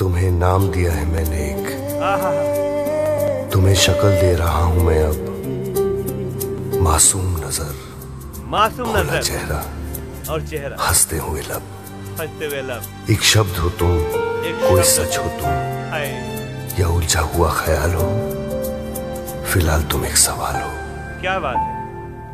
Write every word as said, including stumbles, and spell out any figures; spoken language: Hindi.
तुम्हें नाम दिया है मैंने एक, तुम्हें शक्ल दे रहा हूं मैं अब। मासूम नजर, मासूम नजर, चेहरा और चेहरा, हंसते हुए लब, हंसते हुए लब। एक शब्द हो तुम, कोई सच हो तुम, या उलझा हुआ ख्याल हो, फिलहाल तुम एक सवाल हो। क्या बात है।